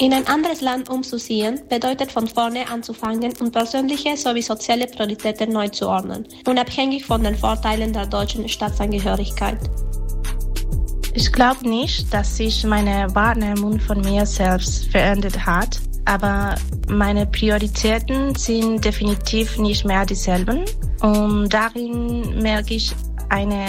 In ein anderes Land umzuziehen, bedeutet von vorne anzufangen und persönliche sowie soziale Prioritäten neu zu ordnen, unabhängig von den Vorteilen der deutschen Staatsangehörigkeit. Ich glaube nicht, dass sich meine Wahrnehmung von mir selbst verändert hat, aber meine Prioritäten sind definitiv nicht mehr dieselben und darin merke ich eine